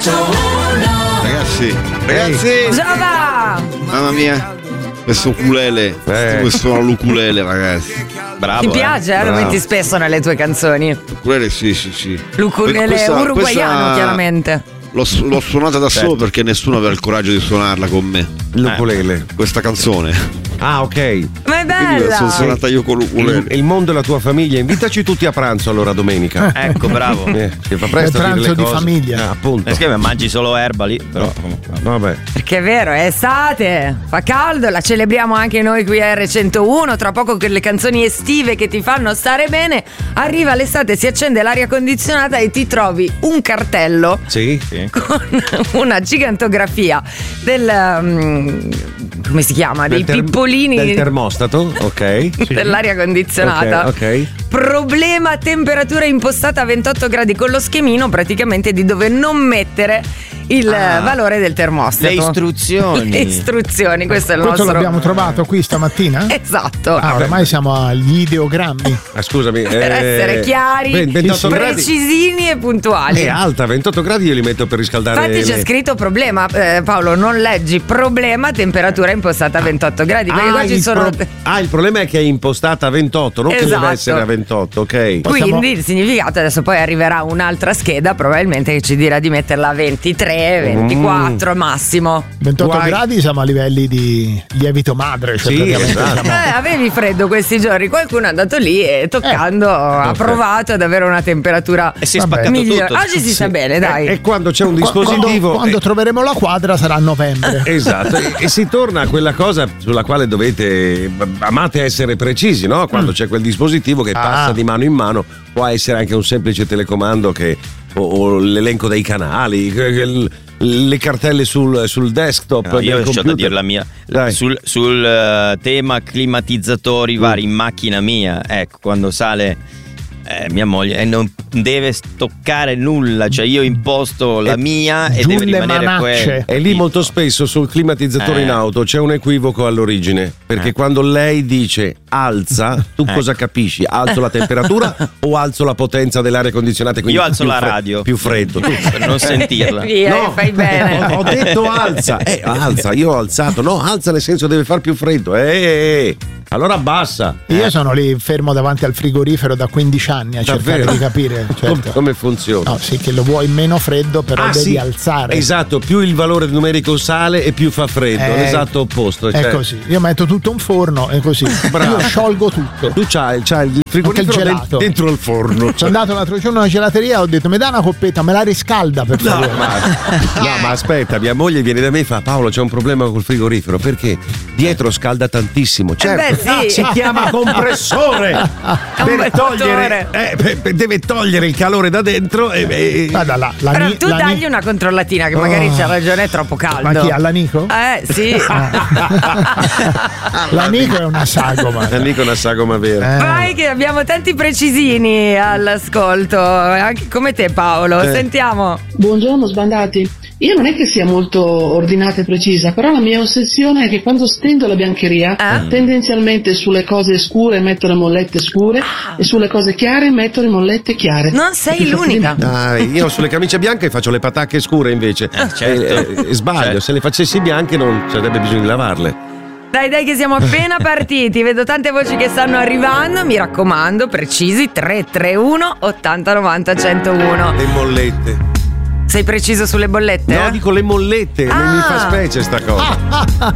Ragazzi, Giova! mamma mia, questo ukulele, questo l'ukulele, ragazzi. Bravo. Ti piace? Lo metti spesso nelle tue canzoni. L'ukulele sì. L'ukulele uruguaiano, chiaramente. L'ho suonata da solo perché nessuno aveva il coraggio di suonarla con me. L'ukulele. Questa canzone. Ah, ok. Ma è Quindi bella! sono suonata io con l'ukulele. Il mondo e la tua famiglia. Invitaci tutti a pranzo allora domenica. Ecco, bravo. Si fa presto È a dire pranzo le di cose. famiglia. Appunto. Perché mangi solo erba lì? Però. Vabbè. Perché è vero, è estate, fa caldo, la celebriamo anche noi qui a R101. Tra poco con le canzoni estive che ti fanno stare bene. Arriva l'estate, si accende l'aria condizionata e ti trovi un cartello Sì. con una gigantografia del come si chiama? Dei pippolini del termostato, ok. dell'aria condizionata. Ok. Problema temperatura impostata a 28 gradi, con lo schemino praticamente di dove non mettere il valore del termostato. Le istruzioni. Le istruzioni, questo è il Questo nostro. l'abbiamo trovato qui stamattina? Esatto. Ormai siamo agli ideogrammi. Scusami. Per essere chiari, 28 gradi. precisini e puntuali. È alta, 28 gradi io li metto per riscaldare. Infatti c'è scritto problema, Paolo, non leggi problema temperatura impostata a 28 gradi, perché qua ci sono il problema è che è impostata a 28, non che deve Esatto. essere a 28, ok. quindi il significato, adesso poi arriverà un'altra scheda probabilmente che ci dirà di metterla a 23, 24 massimo. 28 gradi siamo a livelli di lievito madre. Cioè Sì, praticamente esatto. siamo- Avevi freddo questi giorni, qualcuno è andato lì e toccando ha provato ad avere una temperatura E si è spaccato migliore. tutto. Oggi si sta bene, dai. E quando c'è un dispositivo Quando troveremo la quadra sarà a novembre. Esatto, e si torna a quella cosa sulla quale amate essere precisi, no? Quando c'è quel dispositivo che passa di mano in mano, può essere anche un semplice telecomando o l'elenco dei canali, le cartelle sul desktop. No, io ho del lasciato computer. dire la mia. Dai. Sul tema climatizzatori vari in macchina mia, ecco, quando sale mia moglie non deve toccare nulla, cioè io imposto la mia e giù deve le rimanere manacce. quello. E lì molto spesso sul climatizzatore in auto c'è un equivoco all'origine, perché quando lei dice alza, tu cosa capisci? Alzo la temperatura o alzo la potenza dell'aria condizionata? Quindi Io alzo più la radio. più freddo. Per non sentirla. Via, fai bene. Ho detto alza, alza, io ho alzato, no, alza nel senso deve far più freddo, allora abbassa. Io sono lì fermo davanti al frigorifero da 15 anni a cercare Davvero? di capire. Certo. Come funziona? No, sì, che lo vuoi meno freddo, però devi sì, alzare. Esatto, più il valore numerico sale e più fa freddo, l'esatto opposto. È cioè, così. Io metto tutto in forno e così. Bravo. Io sciolgo tutto. Tu c'hai il frigorifero Anche il gelato. dentro il forno. Sono andato l'altro giorno alla gelateria, ho detto: mi dà una coppetta, me la riscalda per favore. Ma aspetta, mia moglie viene da me e fa: Paolo, c'è un problema col frigorifero perché dietro scalda tantissimo. Certo, beh, sì. si chiama compressore. Deve togliere il calore da dentro. Guarda, Però tu dagli una controllatina che magari c'ha ragione, è troppo caldo. Ma chi, all'Anico? Sì. L'Anico è una sagoma. L'Anico è una sagoma vera. Vai che abbiamo tanti precisini all'ascolto, anche come te Paolo, sentiamo. Buongiorno sbandati. Io non è che sia molto ordinata e precisa, però la mia ossessione è che quando stendo la biancheria, tendenzialmente sulle cose scure metto le mollette scure e sulle cose chiare metto le mollette chiare. Non sei l'unica. Dai, io sulle camicie bianche faccio le patacche scure invece. Certo. Sbaglio, Certo. se le facessi bianche non sarebbe bisogno di lavarle. Dai che siamo appena partiti, vedo tante voci che stanno arrivando, mi raccomando, precisi, 331 80 90 101. Le mollette. Sei preciso sulle bollette? No, dico le mollette, mi fa specie sta cosa.